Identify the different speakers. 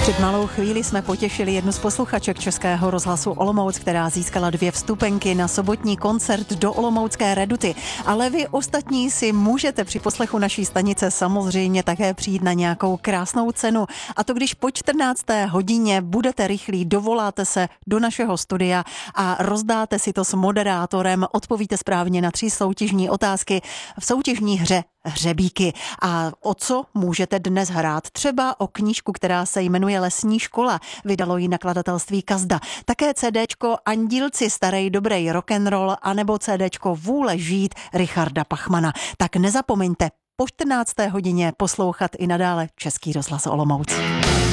Speaker 1: Před malou chvíli jsme potěšili jednu z posluchaček Českého rozhlasu Olomouc, která získala 2 vstupenky na sobotní koncert do Olomoucké Reduty. Ale vy ostatní si můžete při poslechu naší stanice samozřejmě také přijít na nějakou krásnou cenu. A to když po 14. hodině budete rychlí, dovoláte se do našeho studia a rozdáte si to s moderátorem, odpovíte správně na 3 soutěžní otázky v soutěžní hře Hřebíky. A o co můžete dnes hrát? Třeba o knížku, která se jmenuje Lesní škola. Vydalo ji nakladatelství Kazda. Také CDčko Andílci, starej dobrej rock'n'roll, anebo CDčko Vůle žít Richarda Pachmana. Tak nezapomeňte po 14. hodině poslouchat i nadále Český rozhlas Olomouc.